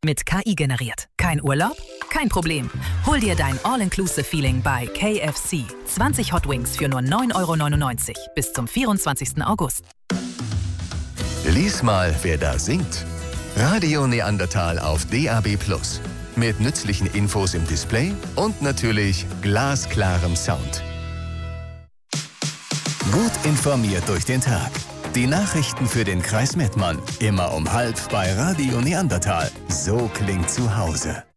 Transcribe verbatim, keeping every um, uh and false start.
Mit K I generiert. Kein Urlaub? Kein Problem. Hol dir dein All-Inclusive-Feeling bei K F C. zwanzig Hot Wings für nur neun Euro neunundneunzig bis zum vierundzwanzigsten August. Lies mal, wer da singt. Radio Neandertal auf D A B plus. Mit nützlichen Infos im Display und natürlich glasklarem Sound. Gut informiert durch den Tag. Die Nachrichten für den Kreis Mettmann. Immer um halb bei Radio Neandertal. So klingt zu Hause.